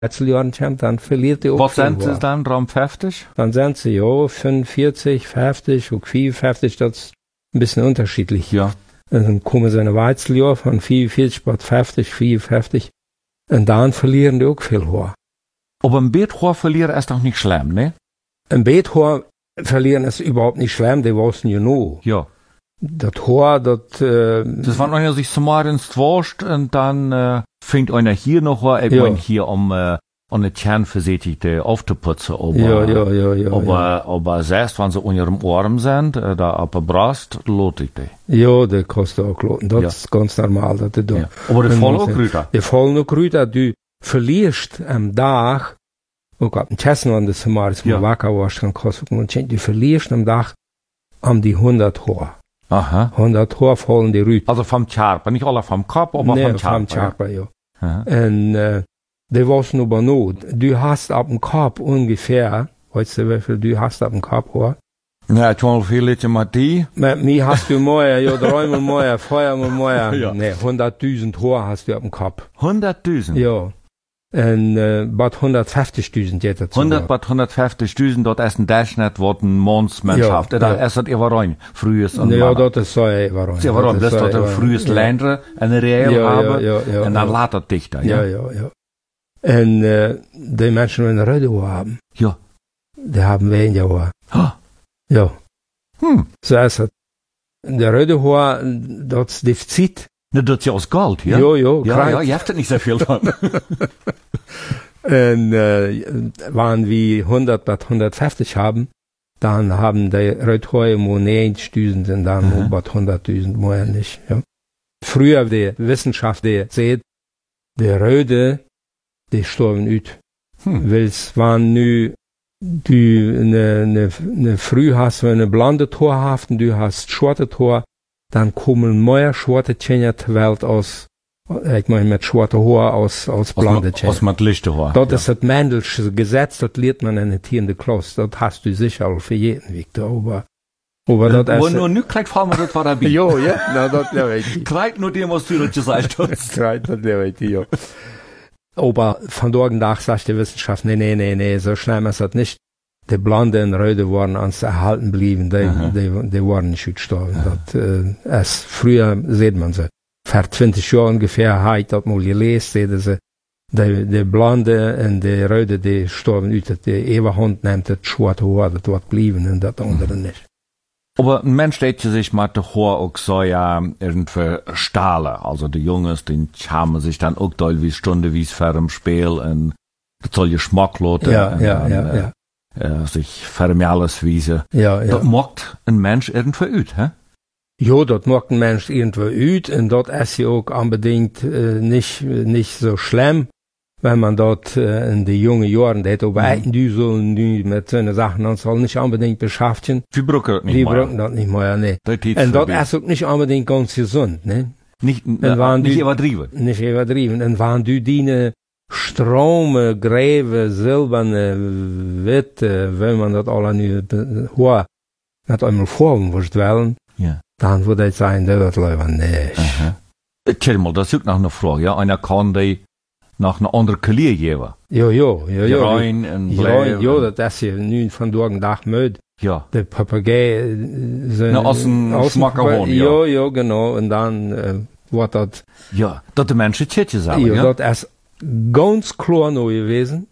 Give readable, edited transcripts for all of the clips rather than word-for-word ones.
Jahren kommt, dann verliert die auch. Was sind sie dann, Raum 50? Dann sind sie, ja, 45, 50, und 54, das ist ein bisschen unterschiedlich. Ja. Und dann kommen sie eine Weizeljahr von 44 bis 50, 54, und dann verlieren die auch viel Haar. Aber ein Beethoor verlieren ist doch nicht schlimm, ne? Ein Beethoor verlieren ist überhaupt nicht schlimm, die wissen ja nur. Ja. Das Haar, das wenn einer sich zum morgens wascht und dann fängt einer hier noch an, ich mein hier um eine Kernversichtigte aufzuputzen. Aber, aber selbst wenn sie unter dem Arm sind, da auf der Brust, lohnt ich die. Ja, das kostet auch lohnt. Das ist ganz normal, dass du da. Ja. Aber die fallen auch Rüter. Die fallen auch Rüter, du verlierst am Tag, auch ab dem Tessen, wenn du zum Beispiel wacker warst, dann kostet und du verlierst am Tag die 100 Haar. Aha. 100 Haar fallen die Rüter. Also vom Charper, nicht alle vom Kopf, aber vom Charper. Vom Charper, ja. Und, die was nur bei Not. Du hast ab dem Kopf ungefähr, weißt du, wie viel du hast ab dem Kopf, Haar? Ja, ich habe viel Liter mit die. Mit mir hast du mehr, ja, dreimal mehr, viermal mehr. Ja. Nee, 100.000 Haar hast du ab dem Kopf. 100.000? Ja. Und, bad 150.000 jetzt dazu. 150.000, dort ist ein Durchschnitt, was ein Mannsmensch hat. Da ist das immer rein. Frühes und ja, das ist so immer rein. Ja, warum? Das ist dort ein frühes Ländler, eine Real haben. Ja, und dann lädt das dichter, ja. Und, die Menschen, die eine Röde haben. Ja. Die haben weniger Haar. Ha. Ja. So ist es. Der Röde Haar, das ist Defizit. Ne, das ist ja aus Gold, ja? Ja, ihr habt ja nicht so viel von. Und, wenn wir 100 bis 150 haben, dann haben die Röde nur 90.000 und dann nur bis 100.000 mehr nicht, ja. Früher, die Wissenschaft, die sieht, die Röde, die sterben ut. Weil es waren nu, du eine Früh hast, wenn eine blonde Tor hast und du hast schwarze Tor, dann kommen mehr schwarze Tschenja zur Welt aus, ich meine mit schwarze Haar aus blonde Tschenja. Aus mit lichte Haar. Das ist das Mendelsche Gesetz, das lehrt man in der Tierende Klasse, das hast du sicher auch für jeden, Victor, aber das ist... Nur nicht gleich fragen, was das war dabei. Ja, na, das weiß ich. Gleich nur dem, was du da gesagt hast. Gleich, das weiß ich, ja. Aber von dort nach sagt die Wissenschaft, nee, so schlimm ist das nicht. Die Blonde und Röde waren uns erhalten blieben, die waren nicht gestorben. Das, früher sieht man sie. Vor 20 Jahren ungefähr, hat das mal gelesen, sie, die Blonde und die Röde, die sterben ut, die Eberhund nimmt das schwarze Haar, das wird blieben und das andere nicht. Aber ein Mensch, der sich mit der Haar auch so ja irgendwie stahlen. Also die Jungs, die haben sich dann auch wie Stunde wie es vor dem Spiel und das soll Geschmack lassen. Sich für mir alles wiesen. Das macht ein Mensch irgendwie ut, hä? Ja, das macht ein Mensch irgendwie ut und das ist ja auch unbedingt nicht so schlimm, wenn man dort in die jungen Jahren, das arbeiten die so mit so einer Sachen, dann soll nicht unbedingt beschäftigen. Wir brauchen das nicht mehr. Wir brauchen das nicht mehr, ne. Und das ist auch nicht unbedingt ganz gesund, ne. Nicht übertrieben. Nicht übertrieben. Und wenn du deine Strome, Gräbe, silberne, Witte, wenn man das alle nicht einmal vorhaben wollen, dann würde ich sagen, das läuft nicht. Tja mal, das ist auch noch eine Frage, ja. Einer kann die nach einer anderen Kalier geben. Ja. Rein und Bleiben. Ja, das ist ja nun von Tag müde. Ja. Der Papagei, aus dem Schmackerhorn, ja, genau. Und dann, wird das. Ja, das die Menschen Tschetje sagen, ja. Das ist ganz klar neu gewesen,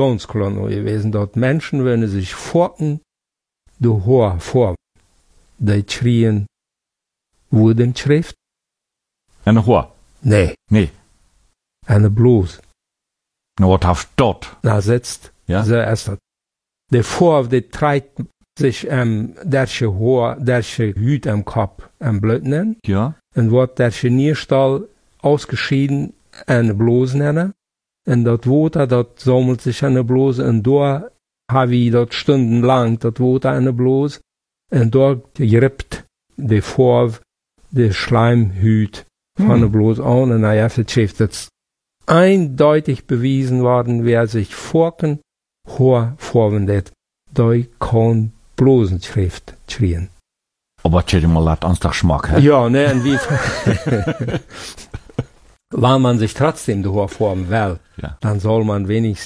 dass Menschen, wenn sie sich forken, die Haar vor, die schrien, wo denn Schrift? Eine Haar? Nee. Eine Blues. Na, was hast du dort? Da sitzt, so ist das. Der Vor, der treibt sich, derche Hüt am Kopf, am Blöd ja. Und wird derche Nierstall ausgeschieden, eine Bluse nennen. Und das Water, das sammelt sich eine Bluse, und da habe ich dort stundenlang, das Water eine Bluse, und dort grippt der Vor, der Schleimhüt von der Bluse an, und naja, das eindeutig bewiesen worden, wer sich forken, Haar vorwendet, da kann Blosenschrift schrien. Aber tschüss mal, lat uns doch Schmack, hä? Ja, ne, und wie, Wenn man sich trotzdem davor formen will, Ja. dann soll man wenigstens